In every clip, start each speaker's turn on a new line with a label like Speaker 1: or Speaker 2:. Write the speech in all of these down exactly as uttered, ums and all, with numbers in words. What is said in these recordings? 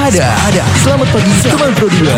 Speaker 1: ada. Ada. Selamat pagi teman Pro dua.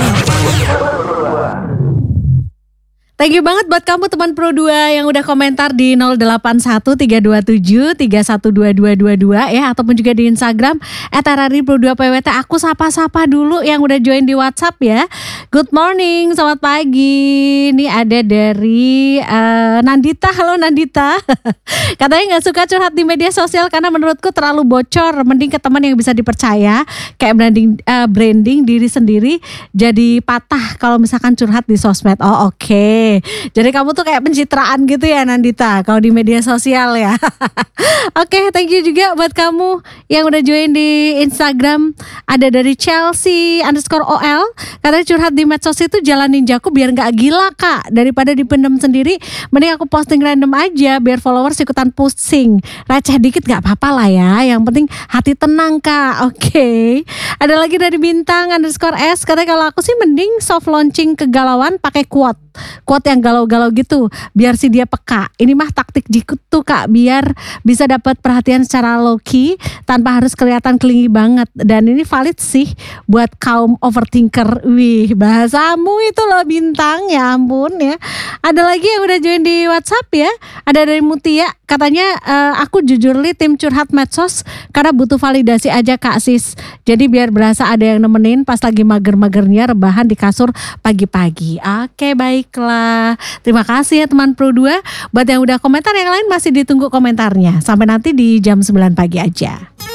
Speaker 2: Thank you banget buat kamu teman Pro dua yang udah komentar di nol delapan satu tiga dua tujuh tiga satu dua dua dua dua ya, ataupun juga di Instagram et r r i pro dua p w t. Aku sapa-sapa dulu yang udah join di WhatsApp ya. Good morning, selamat pagi. Ini ada dari uh, Nandita. Halo Nandita. Katanya gak suka curhat di media sosial karena menurutku terlalu bocor. Mending ke teman yang bisa dipercaya. Kayak branding, uh, branding diri sendiri jadi patah kalau misalkan curhat di sosmed. Oh oke okay. Jadi kamu tuh kayak pencitraan gitu ya Nandita kalau di media sosial ya. Oke, okay, thank you juga buat kamu yang udah join di Instagram. Ada dari Chelsea underscore O L. Katanya curhat di medsos itu jalan ninjaku biar gak gila kak. Daripada dipendam sendiri, mending aku posting random aja biar followers ikutan pusing. Receh dikit gak apa-apa lah ya. Yang penting hati tenang kak. Oke okay. Ada lagi dari Bintang underscore S. Katanya kalau aku sih mending soft launching kegalauan pakai quote Quote yang galau-galau gitu biar si dia peka. Ini mah taktik jikut tuh kak, biar bisa dapat perhatian secara low key tanpa harus kelihatan clingy banget. Dan ini valid sih buat kaum overthinker. Wih, bahasamu itu loh Bintang, ya ampun ya. Ada lagi yang udah join di WhatsApp ya. Ada dari Mutia, katanya uh, aku jujur li tim curhat medsos karena butuh validasi aja kak sis. Jadi biar berasa ada yang nemenin pas lagi mager-magernya rebahan di kasur pagi-pagi. Oke baiklah. Terima kasih ya teman Pro dua. Buat yang udah komentar, yang lain masih ditunggu komentarnya. Sampai nanti di jam sembilan pagi aja.